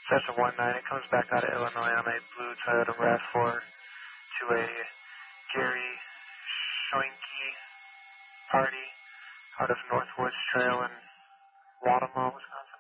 Cessna 19, it comes back out of Illinois on a blue Toyota RAV4 to a Gary Schoenke party out of Northwoods Trail in Watermall, Wisconsin.